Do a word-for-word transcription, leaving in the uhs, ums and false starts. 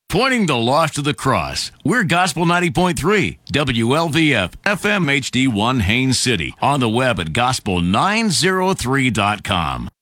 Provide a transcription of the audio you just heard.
Pointing the lost to the cross, we're Gospel ninety point three, W L V F, F M H D one Haines City, on the web at gospel nine oh three dot com.